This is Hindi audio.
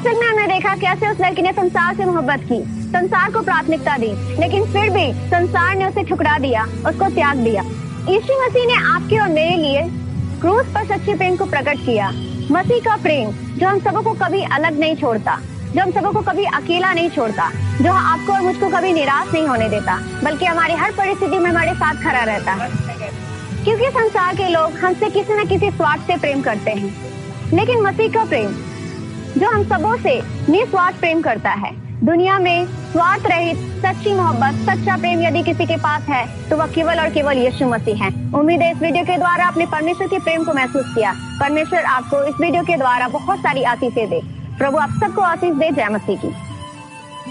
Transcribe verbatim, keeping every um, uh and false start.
फिल्म में हमने देखा कैसे उस लड़की ने संसार से मोहब्बत की, संसार को प्राथमिकता दी, लेकिन फिर भी संसार ने उसे ठुकरा दिया, उसको त्याग दिया। यीशु मसीह ने आपके और मेरे लिए क्रूस पर सच्चे प्रेम को प्रकट किया। मसीह का प्रेम जो हम सबों को कभी अलग नहीं छोड़ता, जो हम सबों को कभी अकेला नहीं छोड़ता, जो आपको और मुझको कभी निराश नहीं होने देता, बल्कि हमारी हर परिस्थिति में हमारे साथ खड़ा रहता है। क्योंकि संसार के लोग हमसे किसी न किसी स्वार्थ से प्रेम करते हैं, लेकिन मसीह का प्रेम जो हम सबों से निस्वार्थ प्रेम करता है। दुनिया में स्वार्थ रहित सच्ची मोहब्बत, सच्चा प्रेम यदि किसी के पास है तो वह केवल और केवल यीशु मसीह है। उम्मीद है इस वीडियो के द्वारा आपने परमेश्वर के प्रेम को महसूस किया। परमेश्वर आपको इस वीडियो के द्वारा बहुत सारी आशीषें दे। प्रभु आप सबको आशीष दे। जय मसीह की।